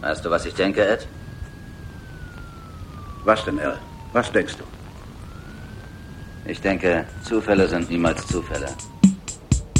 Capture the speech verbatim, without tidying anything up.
Weißt du, was ich denke, Ed? Was denn, Al? Was denkst du? Ich denke, Zufälle sind niemals Zufälle.